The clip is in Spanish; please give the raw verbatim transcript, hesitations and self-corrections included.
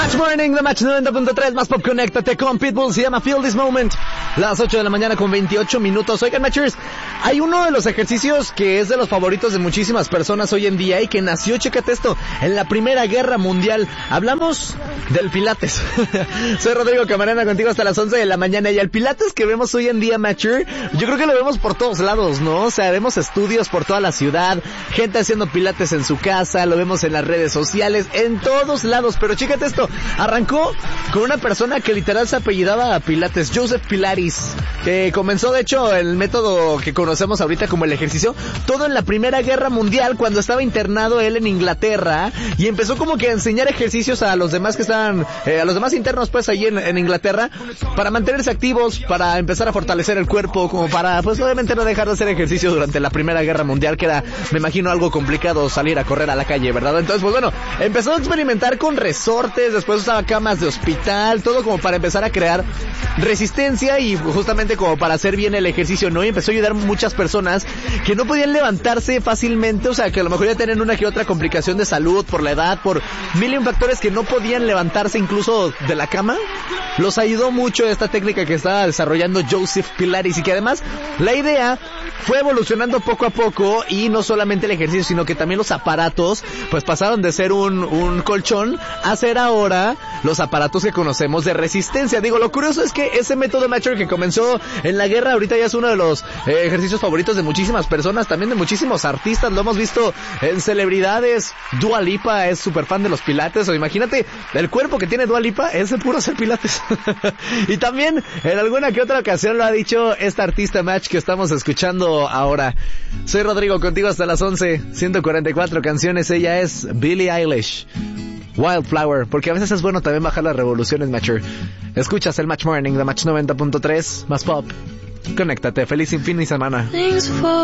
Match Morning, The Match noventa punto tres, más pop, conéctate con Pitbull, se llama Feel This Moment. Las ocho de la mañana con veintiocho minutos. Oigan, Matchers, hay uno de los ejercicios que es de los favoritos de muchísimas personas hoy en día y que nació, chécate esto, en la Primera Guerra Mundial. Hablamos del Pilates. Soy Rodrigo Camarena, contigo hasta las once de la mañana. Y el Pilates que vemos hoy en día, Matcher, yo creo que lo vemos por todos lados, ¿no? O sea, vemos estudios por toda la ciudad, gente haciendo Pilates en su casa, lo vemos en las redes sociales, en todos lados. Pero chécate esto, arrancó con una persona que literal se apellidaba Pilates, Joseph Pilates, que comenzó de hecho el método que conocemos ahorita como el ejercicio, todo en la Primera Guerra Mundial, cuando estaba internado él en Inglaterra, y empezó como que a enseñar ejercicios a los demás que estaban, eh, a los demás internos pues ahí en, en Inglaterra, para mantenerse activos, para empezar a fortalecer el cuerpo, como para pues obviamente no dejar de hacer ejercicio durante la Primera Guerra Mundial, que era, me imagino, algo complicado salir a correr a la calle, ¿verdad? Entonces pues bueno, empezó a experimentar con resortes, después usaba camas de hospital, todo como para empezar a crear resistencia y justamente como para hacer bien el ejercicio, ¿no? Y empezó a ayudar a muchas personas que no podían levantarse fácilmente, o sea, que a lo mejor ya tenían una que otra complicación de salud por la edad, por mil y un factores, que no podían levantarse incluso de la cama. Los ayudó mucho esta técnica que estaba desarrollando Joseph Pilates, y que además la idea fue evolucionando poco a poco, y no solamente el ejercicio, sino que también los aparatos pues pasaron de ser un, un colchón a ser ahora los aparatos que conocemos de resistencia. Digo, lo curioso es que ese método Matcher que comenzó en la guerra ahorita ya es uno de los eh, ejercicios favoritos de muchísimas personas, también de muchísimos artistas. Lo hemos visto en celebridades. Dua Lipa es súper fan de los pilates, o imagínate el cuerpo que tiene Dua Lipa, es de puro hacer pilates. Y también en alguna que otra ocasión lo ha dicho esta artista Match que estamos escuchando ahora. Soy Rodrigo, contigo hasta las once, ciento cuarenta y cuatro canciones. Ella es Billie Eilish, Wildflower, porque a veces es bueno también bajar las revoluciones, Matcher. Escuchas el Match Morning de Match noventa punto tres, más pop. Conéctate, feliz fin de semana.